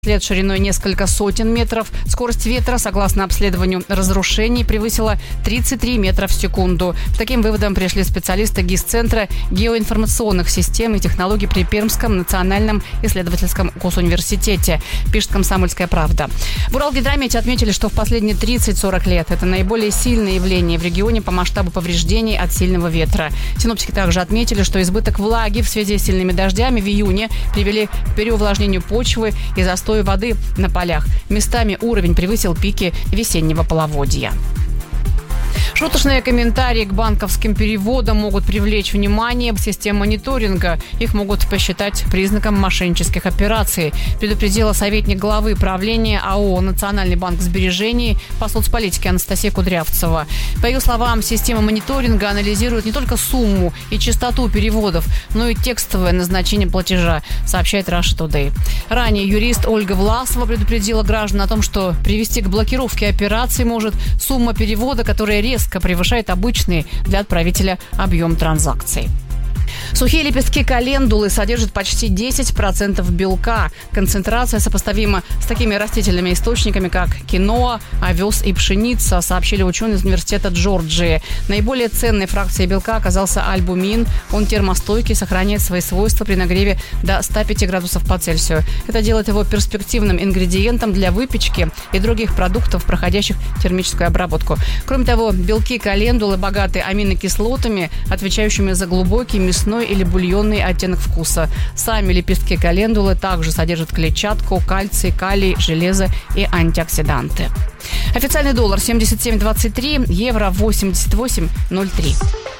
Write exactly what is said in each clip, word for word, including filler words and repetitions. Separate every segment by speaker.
Speaker 1: лет шириной несколько сотен метров. Скорость ветра, согласно обследованию разрушений, превысила тридцать три метра в секунду. К таким выводам пришли специалисты ГИС-центра геоинформационных систем и технологий при Пермском национальном исследовательском госуниверситете, пишет «Комсомольская правда». В Уралгидромете отметили, что в последние тридцать-сорок лет это наиболее сильное явление в регионе по масштабу повреждений от сильного ветра. Синоптики также отметили, что избыток влаги в связи с сильными дождями в июне привели к переувлажнению почвы и застою воды на полях. Местами уровень превысил пики весеннего половодья. Шуточные комментарии к банковским переводам могут привлечь внимание систем мониторинга. Их могут посчитать признаком мошеннических операций, предупредила советник главы правления АО «Национальный банк сбережений» по соцполитике Анастасия Кудрявцева. По ее словам, система мониторинга анализирует не только сумму и частоту переводов, но и текстовое назначение платежа, сообщает Russia Today. Ранее юрист Ольга Власова предупредила граждан о том, что привести к блокировке операций может сумма перевода, которая резко превышает обычный для отправителя объем транзакций. Сухие лепестки календулы содержат почти десять процентов белка. Концентрация сопоставима с такими растительными источниками, как киноа, овес и пшеница, сообщили ученые из университета Джорджии. Наиболее ценной фракцией белка оказался альбумин. Он термостойкий, сохраняет свои свойства при нагреве до ста пяти градусов по Цельсию. Это делает его перспективным ингредиентом для выпечки и других продуктов, проходящих термическую обработку. Кроме того, белки календулы богаты аминокислотами, отвечающими за глубокий мясной или бульонный оттенок вкуса. Сами лепестки календулы также содержат клетчатку, кальций, калий, железо и антиоксиданты. Официальный доллар семьдесят семь двадцать три, евро восемьдесят восемь ноль три.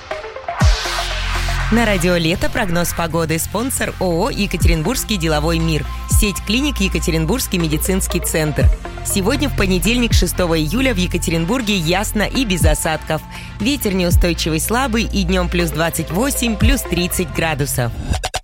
Speaker 2: На радио «Лето» прогноз погоды. Спонсор ООО «Екатеринбургский деловой мир». Сеть клиник «Екатеринбургский медицинский центр». Сегодня, в понедельник, шестого июля, в Екатеринбурге ясно и без осадков. Ветер неустойчивый слабый и днем плюс двадцать восемь, плюс тридцать градусов.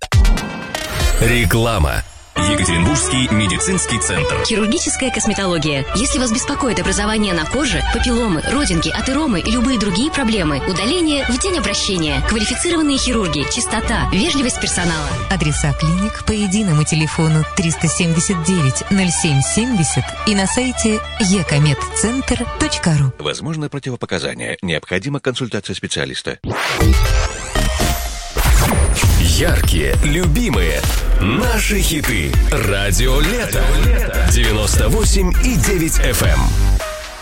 Speaker 3: Реклама. Екатеринбургский медицинский центр.
Speaker 4: Хирургическая косметология. Если вас беспокоит образование на коже, папилломы, родинки, атеромы и любые другие проблемы, удаление в день обращения. Квалифицированные хирурги, чистота, вежливость персонала.
Speaker 5: Адреса клиник по единому телефону триста семьдесят девять ноль семь семьдесят и на сайте екомедцентр точка ру.
Speaker 3: Возможно противопоказания. Необходима консультация специалиста. Яркие, любимые, наши хиты. Радио «Лето». девяносто восемь и девять эф эм.